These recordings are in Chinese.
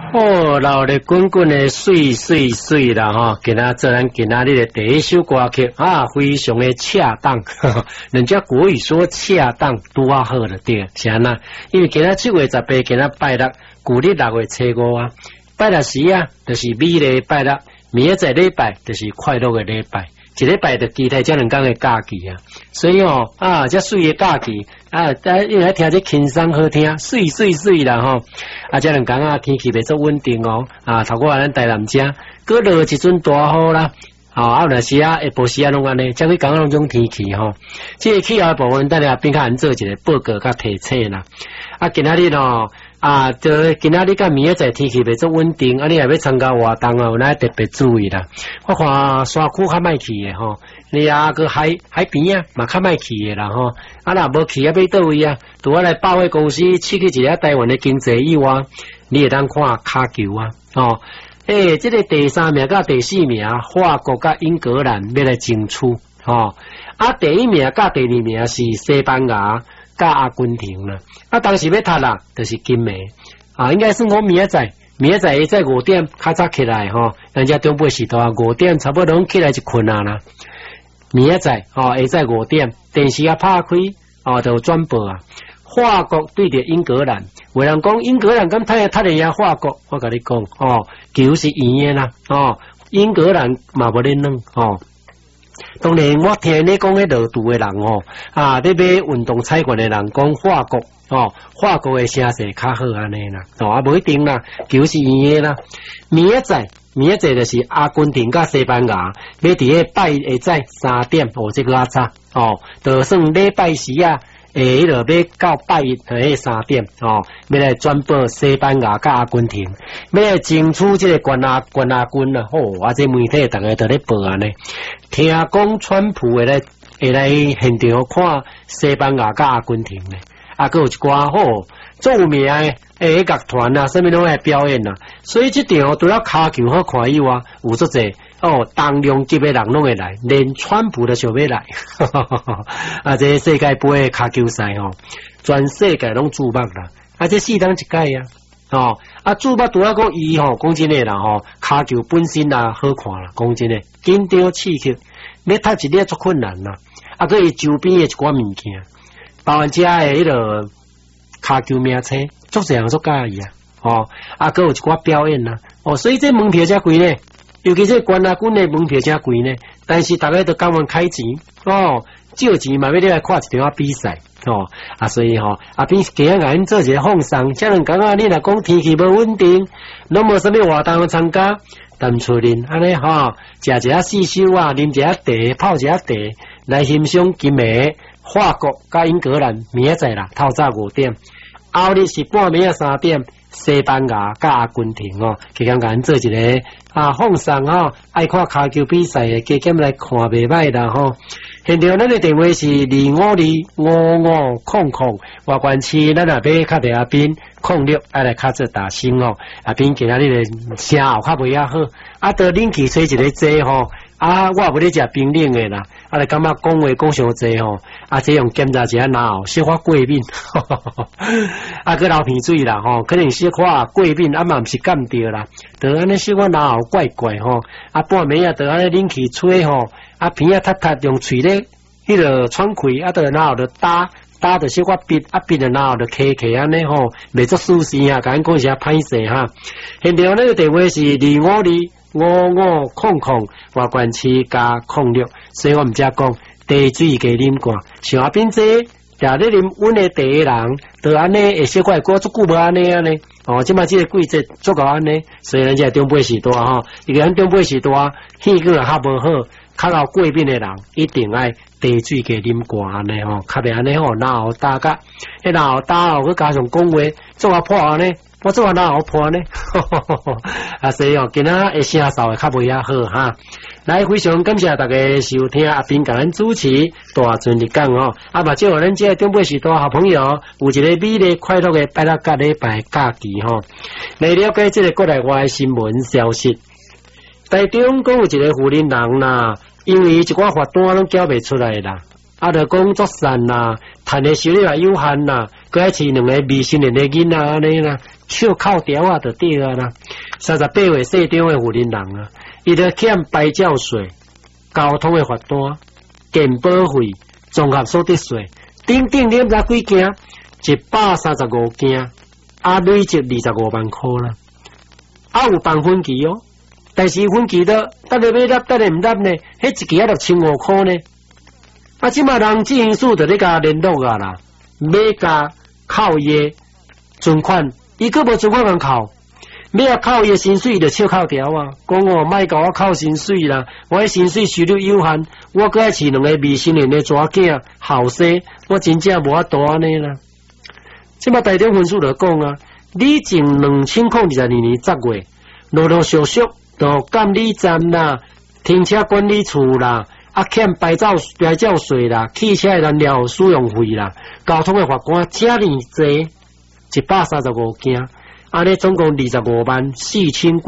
哦，老的滚滚的水水水啦哈，给他做咱今仔日的第一首歌曲啊，非常的恰当，人家国语说恰当多好了对，是安那？因为今仔7月18，今仔拜六，古历6月初5啊，拜六时啊，就是美丽拜六，明仔礼拜就是快乐的礼拜。一礼拜就期待这2天的假期啊，所以哦啊，这水的假期啊，因为听这轻松好听，水水水啦吼，啊这2天啊天气袂足稳定哦，啊头过咱台南遮，搁落一阵大雨啦，啊有时啊下晡时啊拢安尼，这几天拢种天气吼，这个气候部分等下边较做一个报告甲提醒啦，啊今仔日咯。啊，就今仔日甲明仔载天气袂足稳定，啊，你也要参加活动啊，有哪特别注意啦？我看山区较歹去诶吼，你啊个海边啊嘛较歹去诶啦吼，啊若无去啊要倒位啊？拄我来百货公司刺激一下台湾的经济以外，你会当看骹球啊，哦，这个第3名甲第4名，法国甲英格兰要来争取，哦，啊第1名甲第2名是西班牙。甲阿根廷啦，啊，当时要踢啦，就是金美啊，应该是我明仔载会在5点较早起来吼，人家中北时代5点差不多起来就困啊啦。明仔载会在5点电视啊拍开就转播啊。法国对着英格兰，有人讲英格兰咁踢得赢法国，我甲你讲球是圆的啦英格兰嘛无咧软当然，我听你讲迄落度的人你买运动彩券的人讲法国法国的声势较好安尼啦，无一定啦，球是圆的啦。明仔载就是阿根廷甲西班牙，要伫个拜下载3点这个早就算礼拜时啊。迄落要到拜13点要来转播西班牙甲阿根廷，要来争取这个冠亚军啦这媒体大家都咧报安尼。听讲川普会来现场看西班牙甲阿根廷咧，还有一寡著名的乐团啊，什么拢会表演啊，所以这场除了骹球好看以外，有足侪当量级的人拢会来，连川普都想要来，啊！这世界杯的骹球赛全世界拢注目啦，啊！这4天一届啊，注目除了讲伊讲真诶啦骹球本身啊好看啦，讲真诶，紧张刺激，要踢一粒足困难啦，啊！佮伊周边诶一寡物件，包含遮诶迄个骹球名册，足侪人足介意啊，佮有一寡表演啦，所以这门票遮贵呢。尤其是冠亚军的门票真贵呢，但是大家都甘愿开钱借钱嘛要来看一场比赛所以边今日咱做一个放松，这2天你若讲天气无稳定，拢无什么活动参加，但厝人安尼食一下四秀啊，啉一下茶，泡一下茶，来欣赏今暝法国甲英格兰明仔载啦，透早5点，后日是半暝3点。西班牙甲阿根廷去咱做一个放松爱看骹球比赛的加减来看袂歹啦现场咱的电话是255500，外关市咱也要较伫阿边06爱来较做大声阿边今仔日的声喉较袂好，到恁去吹一个坐我也无咧食冰冷的啦，来感觉讲话讲伤济这用检查一下脑小可过敏，个流鼻水啦可能小可过敏嘛毋是感着啦，就安尼小可脑怪怪半暝就安尼恁去吹鼻踢踢用喙咧迄个喘气就脑就打着小可鼻鼻的脑就咳咳安尼袂足舒适甲咱讲一下歹势现场那个电话是255500，外关市加06，所以我毋只讲茶水加啉罐，像阿边这常咧啉温的茶的人，就安尼会小可会过足久无安尼即摆这个季节足够安尼，所以咱这中北时代因为咱中北时代气管也较无好，较有过敏的人一定爱茶水加啉罐安尼较袂安尼脑打甲，脑打佮加上讲话做破安尼。我做哪好破呢？所以今仔的声嗽会较袂好来，非常感谢大家收听阿斌甲咱主持大顺日讲嘛祝咱这中北时代好朋友有一个美丽快乐的拜六甲礼拜假期来了解这个国内外新闻消息。台中讲有一个妇人人啦，因为一寡罚单拢缴袂出来啦，就讲作善啦，趁的收入也有限啦。 佮爱饲两个未成年的囡仔安尼啦，笑靠条啊就对啊啦。38岁市长的负责人啊，伊就欠牌照税、交通的罚单、健保费、综合所得税，等等连杂几件，135件，累积25万块啦。有办分期哦，但是分期的，等下要纳，等下唔纳呢，迄一期要1500块呢。即马人进行数就咧甲联络啊啦，要甲扣伊存款，伊个无存款通扣，要扣伊薪水就笑扣条啊！讲莫甲我扣薪水啦，我薪水收入有限，我搁爱饲两个未成年的蛇囝后生，我真正无法度安尼啦。即马台中分数就讲啊，你从2022年10月，陆陆续续到监理站啦、停车管理处啦。欠牌照税啦，汽车的燃料使用费啦，交通的罚款遮尔济，135件，安尼总共254245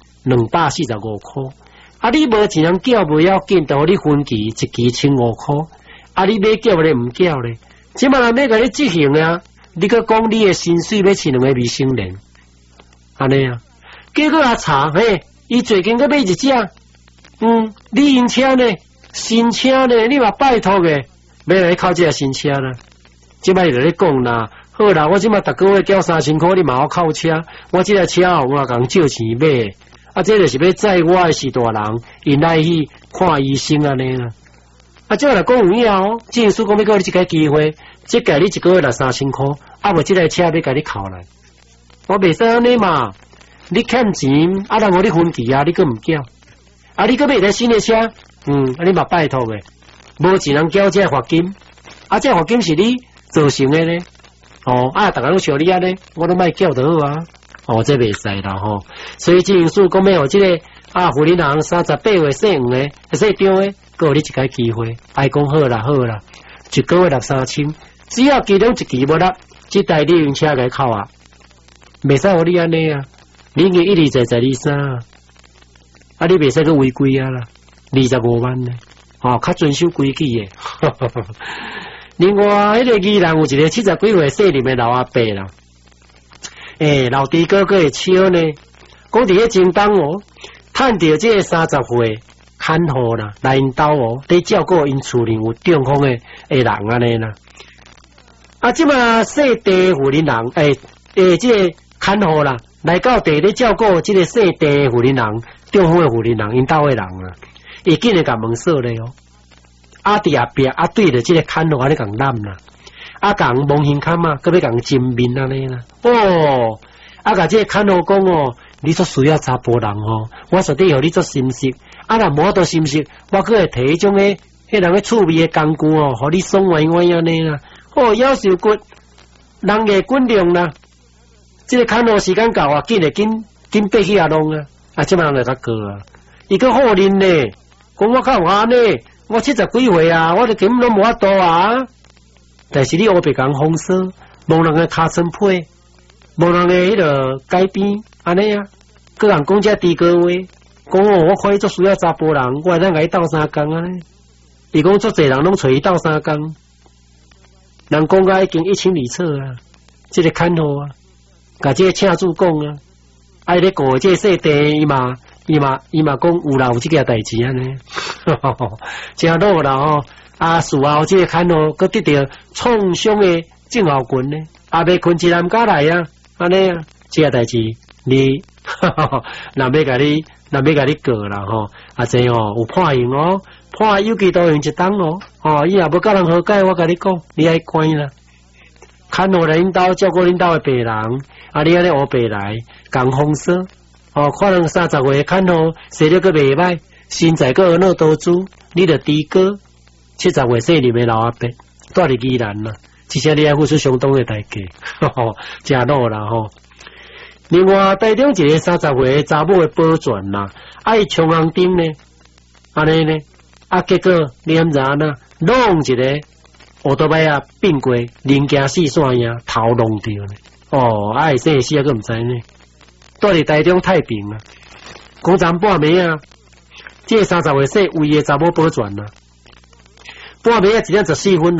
块。你无钱人缴不要紧，就你分期一期1500块。你要缴咧唔缴咧？即马人要甲你执行啊！你个讲你的薪水要饲两个未成年，安尼啊？结果查嘿，伊最近个买一只，你因车呢？新车呢？你嘛拜托诶，要来扣这个新车啦。即摆就咧讲啦，好啦，我即摆逐个月缴3000块，你嘛好扣车。我这个车我共借钱买，这就是要载我诶是大人，因来去看医生安尼啦。这来讲有影哦，政府讲要给你一个机会，即个你一个月来3000块，无这台车要甲你扣来，我袂使安尼嘛。你欠钱，让我你分期啊，你搁唔缴，你搁买台新的车。你嘛拜托诶，无钱人缴这罚金，这罚金是你造成的呢。大家拢笑你安尼，我都莫缴就好啊。这袂使啦吼。所以政府讲要互这个负责人38岁姓吴诶，市长诶，给你一个机会。讲好啦好啦，一个月3000，只要其中一期无纳，这台你用车来扣啊，袂使互你安尼啊。你已经一直在23，你袂使去违规啊啦。25万呢，较遵守规矩诶。另外，迄个宜兰有一个70几岁姓林的老阿伯啦，老弟哥哥会笑呢，讲伫迄前当趁着这个30岁看护啦，来因兜咧照顾因厝里有中风的人安尼啦。即马姓地负责人，这个看护啦，来到地咧照顾这个姓地负责人、中风的负责人，因兜的人啊。伊竟然甲门锁咧哦，伫后壁对着即个看护安尼共揽啦，共蒙胸坎啊，搁要共จิ้面安尼啦，甲即个看护讲你做需要查甫人我绝对互你做心息，若无做心息，我搁会摕迄种迄人个趣味的工具互你爽歪歪安尼啦，夭寿骨，人个滚量啦，即个看护时间到紧爬去弄即摆人来甲过伊搁好认呢。讲我较有安尼，我70几岁啊，我就根本拢无法度啊。但是你黑白共封锁，无人个尻川皮，无人个迄个改变安尼啊。个人讲遮低高话，讲我可以做需要查甫人，我会当甲伊斗3工啊。伊讲做侪人拢找伊斗3工，人讲甲已经1000里册啊。这个看护啊，甲这个请主讲啊，咧顾这个细地伊嘛讲有啦，有这件代志安尼，真好啦事后这个看护搁得到创伤的症候群呢，要困一南家来安尼这个代志你若要甲你过啦这有判刑判有期徒刑1档伊若要甲人和解，我甲你讲，你爱关啦。看护来因兜照顾恁兜的病人，你安尼黑白来共封锁。可能30岁看护，视力阁袂歹，身材阁脑多子，你着低高，70岁姓林的老阿伯，住伫宜兰啦，其实你爱付出相当的代价，真老啦另外，台中一个30岁查某的保全啦，伊冲红灯呢，安尼呢，结果你毋知影弄一个奥多摆并过，零件4线呀，头弄掉呢，会生死阁毋知呢。住伫台中太平讲昨半暝这个30岁姓魏的查某保全半暝1点14分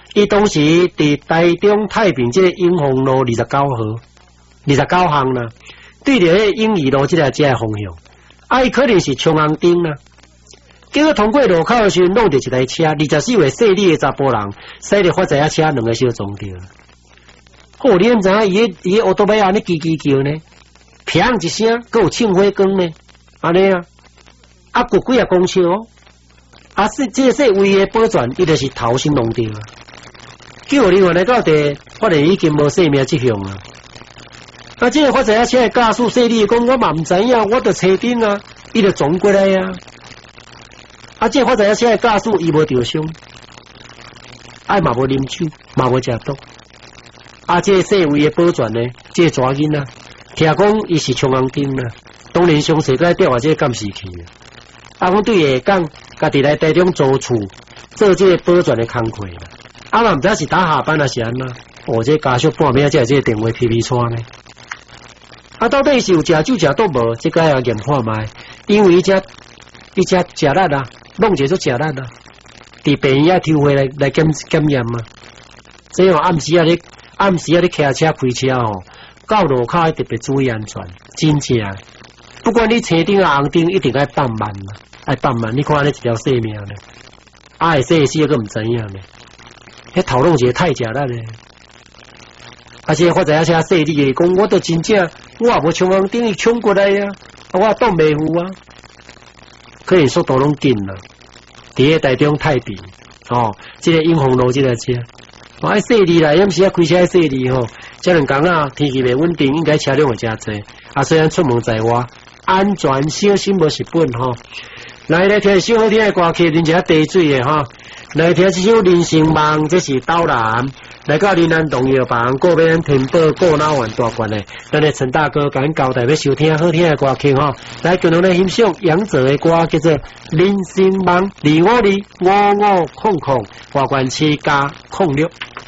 伊当时伫台中太平这个永丰路29巷啦，对着迄永义路这个方向，伊可能是冲红灯啦。结果通过路口的时候，弄着一台车，24岁细腻的查甫人，驶着发财车两个小撞着。哦，你毋知影伊个奥多麦安尼叽叽叫呢，砰一声，佮有庆火光呢，安尼啊，过几公尺哦，这说位的保全，伊就是头先弄着啊。结果另外来到地，发现已经无生命迹象啊。这个发财车的驾驶细腻讲，我嘛毋知影，我着车顶啊，伊着撞过来啊。这个发财车的驾驶伊无受伤，嘛无啉酒，嘛无食毒。这个细位的保全呢，这个抓囡听讲伊是冲红灯啦，当然详细在调查这个监视器啊。讲对下讲，家己来台中租厝做这个保全的工课啦。嘛毋知是打下班还是安那？这家属半暝才这个电话皮穿呢。到底是有食酒食毒无？这个要验看卖，因为伊只食力啊，弄者做食力啊，伫病院抽回来检验嘛。这样暗时咧开车开车到路口特别注意安全，真正。不管你车顶红灯，一定要放慢嘛，爱放慢。你看你一条性命呢，会死死个毋知影呢。迄头弄者太食力咧，且发财车细腻个讲，我都真正我也无冲红灯，伊冲过来我挡袂住啊。可能速度拢紧啦，伫个台中太平这个永丰路这个车。爱细腻啦，有时开车细腻这两天天气袂稳定，应该车辆会真多。虽然出门在外，安全小心无是本来听首好听的歌曲，人家滴水的来听这首《人生梦》，这是导览。来到林南农药房，过边天宝过脑丸大罐的，咱的陈大哥甲咱交代要收听好听的歌曲来共同来欣赏杨泽的歌，叫做《人生梦》，2525500，大罐7+06。